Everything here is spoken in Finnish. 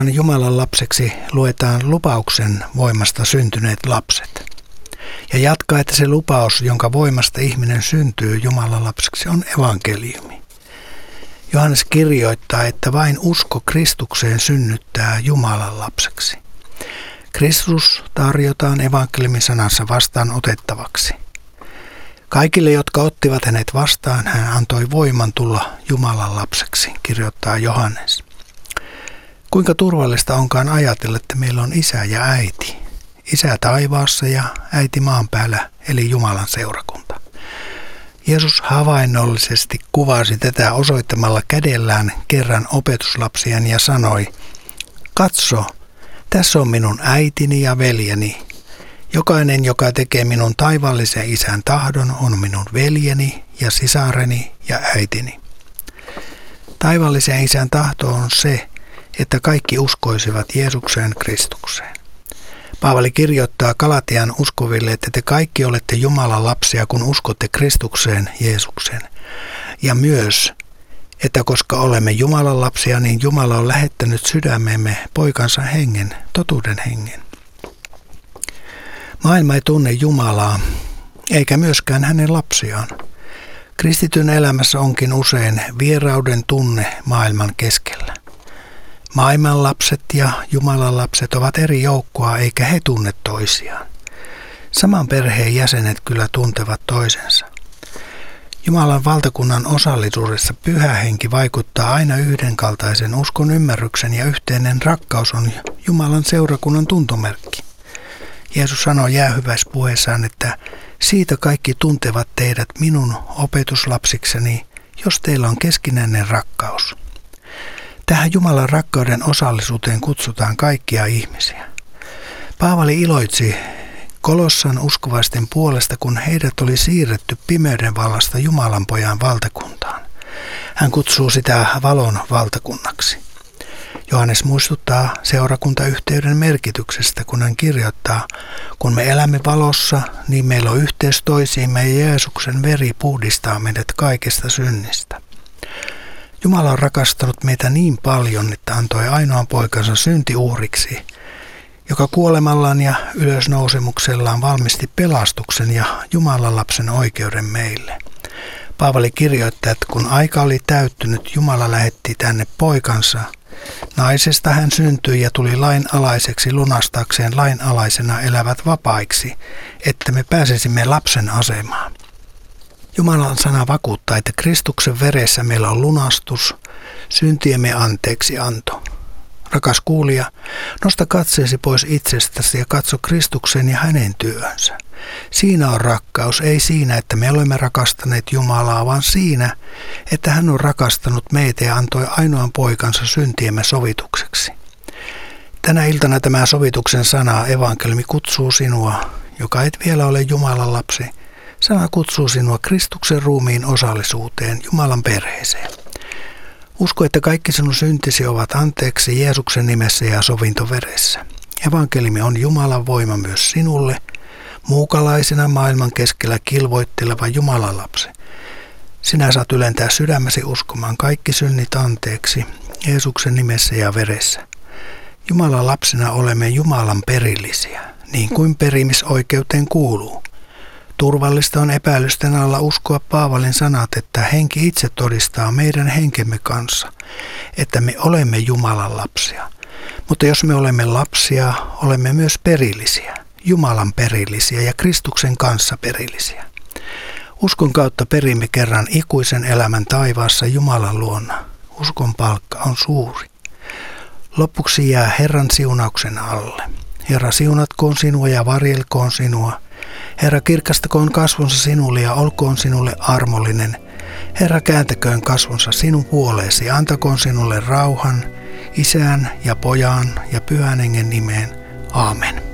Jumalan lapseksi luetaan lupauksen voimasta syntyneet lapset. Ja jatkaa, että se lupaus, jonka voimasta ihminen syntyy Jumalan lapseksi, on evankeliumi. Johannes kirjoittaa, että vain usko Kristukseen synnyttää Jumalan lapseksi. Kristus tarjotaan evankeliumin sanassa vastaan otettavaksi. Kaikille, jotka ottivat hänet vastaan, hän antoi voiman tulla Jumalan lapseksi, kirjoittaa Johannes. Kuinka turvallista onkaan ajatella, että meillä on isä ja äiti. Isä taivaassa ja äiti maan päällä, eli Jumalan seurakunta. Jeesus havainnollisesti kuvasi tätä osoittamalla kädellään kerran opetuslapsiaan ja sanoi, katso, tässä on minun äitini ja veljeni. Jokainen, joka tekee minun taivaallisen isän tahdon, on minun veljeni ja sisareni ja äitini. Taivaallisen isän tahto on se, että kaikki uskoisivat Jeesukseen Kristukseen. Paavali kirjoittaa Galatian uskoville, että te kaikki olette Jumalan lapsia, kun uskotte Kristukseen Jeesukseen. Ja myös, että koska olemme Jumalan lapsia, niin Jumala on lähettänyt sydämeemme poikansa hengen, totuuden hengen. Maailma ei tunne Jumalaa, eikä myöskään hänen lapsiaan. Kristityn elämässä onkin usein vierauden tunne maailman keskellä. Maailman lapset ja Jumalan lapset ovat eri joukkoa, eikä he tunne toisiaan. Saman perheen jäsenet kyllä tuntevat toisensa. Jumalan valtakunnan osallisuudessa Pyhä Henki vaikuttaa aina yhdenkaltaisen uskon ymmärryksen ja yhteinen rakkaus on Jumalan seurakunnan tuntomerkki. Jeesus sanoi jäähyväispuheessaan, että siitä kaikki tuntevat teidät minun opetuslapsikseni, jos teillä on keskinäinen rakkaus. Tähän Jumalan rakkauden osallisuuteen kutsutaan kaikkia ihmisiä. Paavali iloitsi Kolossan uskovaisten puolesta, kun heidät oli siirretty pimeyden vallasta Jumalan pojan valtakuntaan. Hän kutsuu sitä valon valtakunnaksi. Johannes muistuttaa seurakuntayhteyden merkityksestä, kun hän kirjoittaa, kun me elämme valossa, niin meillä on yhteys toisiimme ja Jeesuksen veri puhdistaa meidät kaikesta synnistä. Jumala on rakastanut meitä niin paljon, että antoi ainoan poikansa syntiuhriksi, joka kuolemallaan ja ylösnousemuksellaan valmisti pelastuksen ja Jumalan lapsen oikeuden meille. Paavali kirjoittaa, että kun aika oli täyttynyt, Jumala lähetti tänne poikansa. Naisesta hän syntyi ja tuli lainalaiseksi lunastaakseen lainalaisena elävät vapaiksi, että me pääsisimme lapsen asemaan. Jumalan sana vakuuttaa, että Kristuksen veressä meillä on lunastus, syntiemme anteeksi anto. Rakas kuulija, nosta katseesi pois itsestäsi ja katso Kristuksen ja hänen työnsä. Siinä on rakkaus, ei siinä, että me olemme rakastaneet Jumalaa, vaan siinä, että hän on rakastanut meitä ja antoi ainoan poikansa syntiemme sovitukseksi. Tänä iltana tämä sovituksen sana, evankeliumi, kutsuu sinua, joka et vielä ole Jumalan lapsi. Sana kutsuu sinua Kristuksen ruumiin osallisuuteen, Jumalan perheeseen. Usko, että kaikki sinun syntisi ovat anteeksi Jeesuksen nimessä ja sovintoveressä. Evankeliumi on Jumalan voima myös sinulle, muukalaisena maailman keskellä kilvoitteleva Jumalan lapsi. Sinä saat ylentää sydämesi uskomaan kaikki synnit anteeksi Jeesuksen nimessä ja veressä. Jumalan lapsina olemme Jumalan perillisiä, niin kuin perimisoikeuteen kuuluu. Turvallista on epäilysten alla uskoa Paavalin sanat, että henki itse todistaa meidän henkemme kanssa, että me olemme Jumalan lapsia. Mutta jos me olemme lapsia, olemme myös perillisiä, Jumalan perillisiä ja Kristuksen kanssa perillisiä. Uskon kautta perimme kerran ikuisen elämän taivaassa Jumalan luona. Uskon palkka on suuri. Lopuksi jää Herran siunauksen alle. Herra, siunatkoon sinua ja varjelkoon sinua. Herra, kirkastakoon kasvonsa sinulle ja olkoon sinulle armollinen. Herra, kääntäköön kasvonsa sinun puoleesi ja antakoon sinulle rauhan, Isän ja Pojan ja Pyhän Hengen nimeen. Aamen.